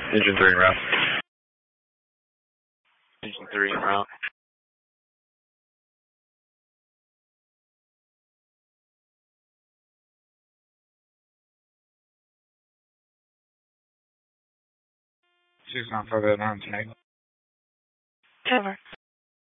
Engine 3 en route. Engine 3 en route. She's not for the non-tag. Over.